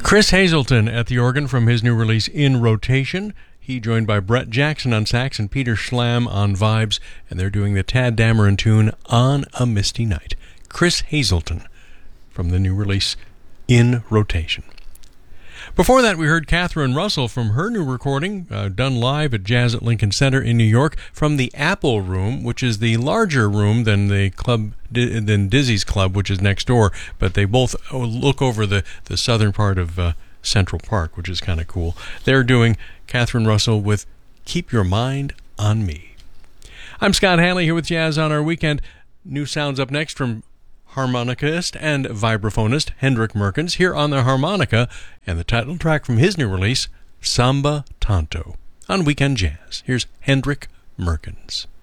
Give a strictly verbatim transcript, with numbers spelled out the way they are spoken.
Chris Hazelton at the organ from his new release, In Rotation. He joined by Brett Jackson on sax and Peter Schlam on vibes, and they're doing the Tad Dameron tune, On a Misty Night. Chris Hazelton from the new release, In Rotation. Before that, we heard Catherine Russell from her new recording, uh, done live at Jazz at Lincoln Center in New York, from the Apple Room, which is the larger room than the club, than Dizzy's Club, which is next door. But they both look over the, the southern part of uh, Central Park, which is kind of cool. They're doing Catherine Russell with Keep Your Mind on Me. I'm Scott Hanley here with Jazz on Our Weekend. New sounds up next from harmonicist and vibraphonist Hendrik Merkens here on the harmonica, and the title track from his new release, Samba Tanto, on Weekend Jazz. Here's Hendrik Merkens.